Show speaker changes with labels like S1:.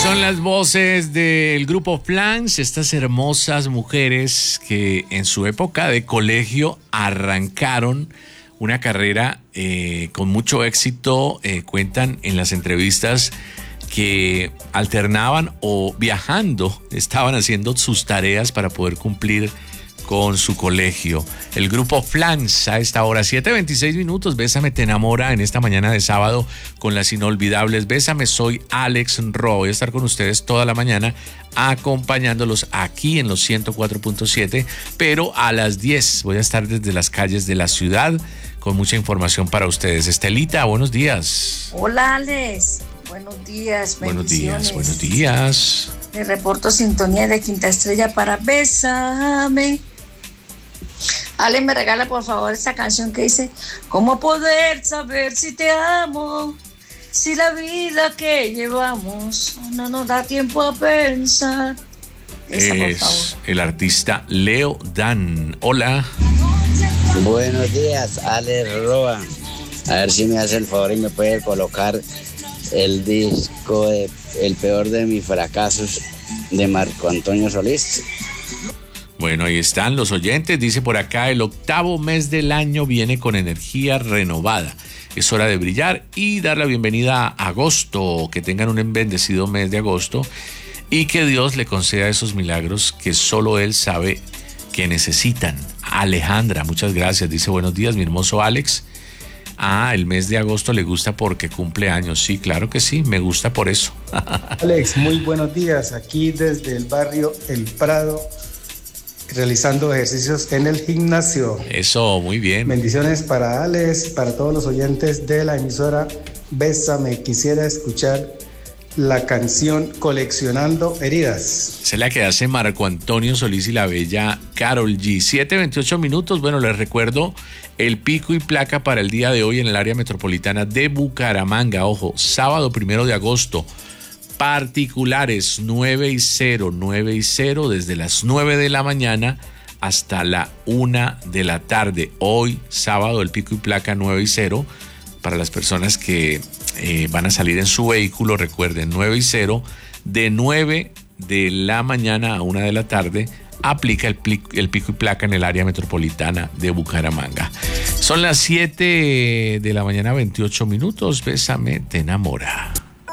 S1: Son las voces del grupo Flans, estas hermosas mujeres que en su época de colegio arrancaron una carrera con mucho éxito. Cuentan en las entrevistas que alternaban o viajando, estaban haciendo sus tareas para poder cumplir con su colegio. El grupo Flans a esta hora, 7:26 minutos. Bésame, te enamora en esta mañana de sábado con las inolvidables. Bésame, soy Alex Ro. Voy a estar con ustedes toda la mañana acompañándolos aquí en los 104.7, pero a las 10 voy a estar desde las calles de la ciudad con mucha información para ustedes. Estelita, buenos días.
S2: Hola, Alex. Buenos días, bendiciones.
S1: Buenos días.
S2: Le reporto sintonía de Quinta Estrella para Bésame. Ale, me regala por favor esa canción que dice: ¿cómo poder saber si te amo? Si la vida que llevamos no nos da tiempo a pensar. Esa, por favor.
S1: Es el artista Leo Dan. Hola.
S3: Buenos días, Ale Roa. A ver si me hace el favor y me puede colocar el disco de El peor de mis fracasos de Marco Antonio Solís.
S1: Bueno, ahí están los oyentes. Dice por acá: el octavo mes del año viene con energía renovada. Es hora de brillar y dar la bienvenida a agosto. Que tengan un bendecido mes de agosto y que Dios le conceda esos milagros que solo Él sabe que necesitan. Alejandra, muchas gracias. Dice: buenos días, mi hermoso Alex. El mes de agosto le gusta porque cumple años. Sí, claro que sí, me gusta por eso.
S4: Alex, muy buenos días. Aquí desde el barrio El Prado, realizando ejercicios en el gimnasio.
S1: Eso, muy bien.
S4: Bendiciones para Alex, para todos los oyentes de la emisora Bésame. Quisiera escuchar la canción Coleccionando Heridas.
S1: Esa es la que hace Marco Antonio Solís y la bella Karol G. 7:28 minutos. Bueno, les recuerdo el pico y placa para el día de hoy en el área metropolitana de Bucaramanga. Ojo, sábado 1 de agosto. Particulares 9 y 0 desde las 9 de la mañana hasta la 1 de la tarde. Hoy, sábado, el pico y placa 9 y 0. Para las personas que van a salir en su vehículo, recuerden, 9 y 0, de 9 de la mañana a 1 de la tarde, aplica el pico y placa en el área metropolitana de Bucaramanga. Son las 7 de la mañana, 28 minutos. Bésame, te enamora.